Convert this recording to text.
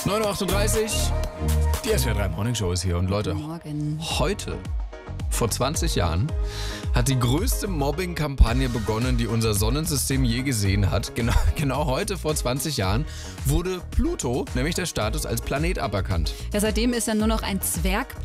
9.38 Uhr, die SWR 3 Morning Show ist hier. Und Leute, Morgen. heute, vor 20 Jahren, hat die größte Mobbing-Kampagne begonnen, die unser Sonnensystem je gesehen hat. Genau heute, vor 20 Jahren, wurde Pluto, nämlich der Status, als Planet aberkannt. Ja, seitdem ist er nur noch ein Zwerg.